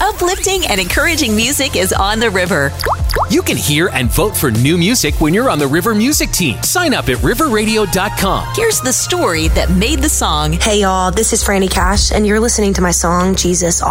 Uplifting and encouraging music is on the river. You can hear and vote for new music when you're on the River Music team. Sign up at riverradio.com. Here's the story that made the song. Hey y'all, this is Franny Cash, and you're listening to my song, Jesus